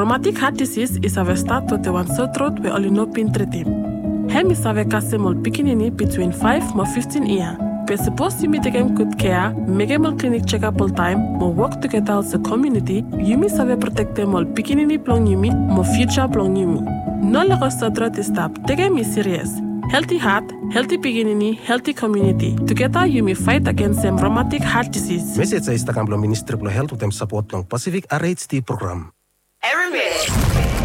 Rheumatic heart disease is a start to the one sore throat we only know pin treatim. Hem is a kasemol pikinini between 5 to 15 years. We're supposed to take good care, make them clinic check-up all time, more work together as a community, yumi save protect them all pikinini plong yumi, more future plong yumi. No longer throat is stop, take me serious. Healthy heart, healthy pikinini, healthy community. Together yumi fight against them rheumatic heart disease. Message sa Ministry of Health with them support ng Pacific RHD program. Every minute.